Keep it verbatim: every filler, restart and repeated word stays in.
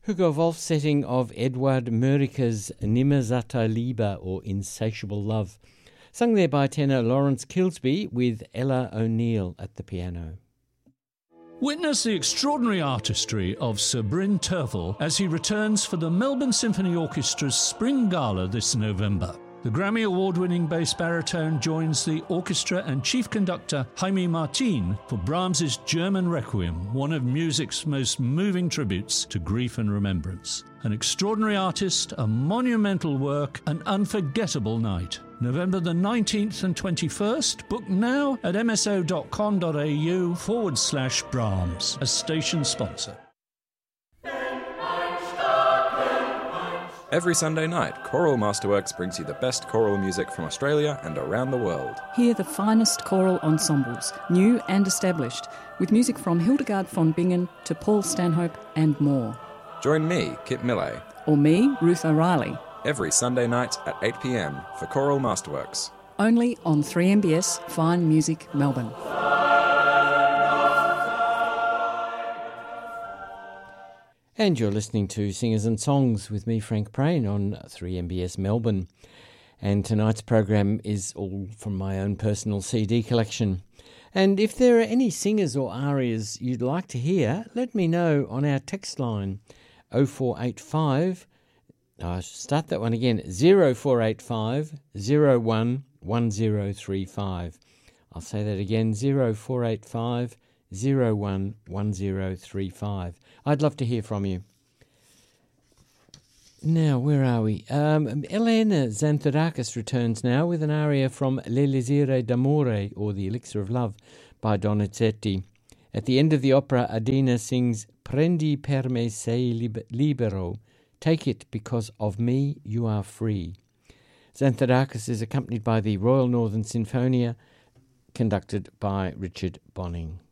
Hugo Wolf setting of Eduard Mörike's Nimmersatter Liebe, or Insatiable Love, sung there by tenor Lawrence Kilsby with Ella O'Neill at the piano. Witness the extraordinary artistry of Sir Bryn Terfel as he returns for the Melbourne Symphony Orchestra's Spring Gala this November. The Grammy Award-winning bass baritone joins the orchestra and chief conductor Jaime Martin for Brahms's German Requiem, one of music's most moving tributes to grief and remembrance. An extraordinary artist, a monumental work, an unforgettable night. November the nineteenth and twenty-first. Book now at mso.com.au forward slash Brahms, a station sponsor. Every Sunday night, Choral Masterworks brings you the best choral music from Australia and around the world. Hear the finest choral ensembles, new and established, with music from Hildegard von Bingen to Paul Stanhope and more. Join me, Kit Millay, or me, Ruth O'Reilly, every Sunday night at eight p.m. for Choral Masterworks. Only on three M B S Fine Music Melbourne. And you're listening to Singers and Songs with me, Frank Prain, on three M B S Melbourne. And tonight's program is all from my own personal C D collection. And if there are any singers or arias you'd like to hear, let me know on our text line oh four eight five, I should start that one again, oh four eight five, oh one, one oh three five. I'll say that again, oh four eight five, oh one, one oh three five. I'd love to hear from you. Now, where are we? Um, Elena Xanthorakis returns now with an aria from L'Elisire d'Amore, or The Elixir of Love, by Donizetti. At the end of the opera, Adina sings Prendi per me sei libero, take it because of me you are free. Xanthorakis is accompanied by the Royal Northern Sinfonia, conducted by Richard Bonning.